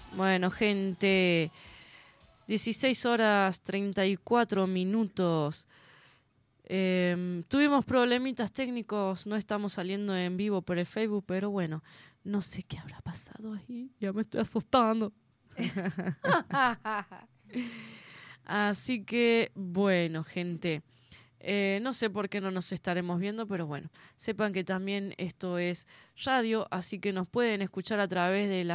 Bueno, gente, 16 horas 34 minutos. Tuvimos problemitas técnicos, no estamos saliendo en vivo por el Facebook, pero bueno, no sé qué habrá pasado ahí, ya me estoy asustando. Así que, bueno, gente, no sé por qué no nos estaremos viendo, pero bueno, sepan que también esto es radio, así que nos pueden escuchar a través de la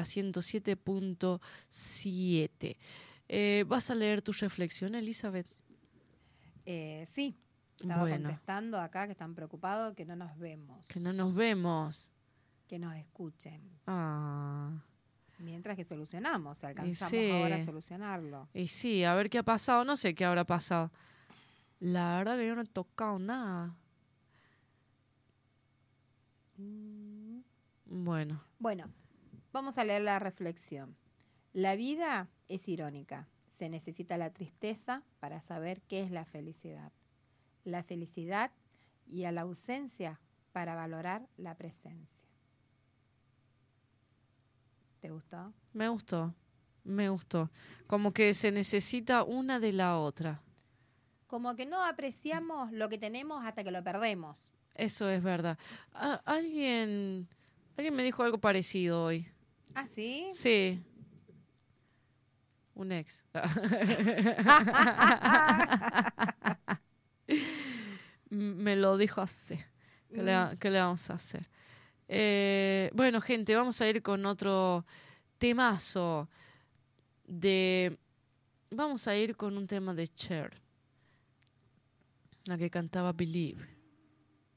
107.7. ¿Vas a leer tu reflexión, Elizabeth? Sí, estaba Bueno, contestando acá que están preocupados que no nos vemos. que no nos vemos. Que nos escuchen. Ah, Mientras que solucionamos, si y alcanzamos ahora a sí, solucionarlo. y sí, a ver qué ha pasado, no sé qué habrá pasado. La verdad que yo no he tocado nada. Bueno, Bueno, vamos a leer la reflexión. La vida es irónica. Se necesita la tristeza para saber qué es la felicidad. La felicidad y a la ausencia para valorar la presencia. ¿Te gustó? me gustó, me gustó. Como que se necesita una de la otra. Como que no apreciamos lo que tenemos hasta que lo perdemos. Eso es verdad. Alguien me dijo algo parecido hoy. ¿Ah, sí? Sí, un ex. Me lo dijo así. ¿Qué le vamos a hacer? Bueno, gente, vamos a ir con otro temazo vamos a ir con un tema de Cher, la que cantaba Believe.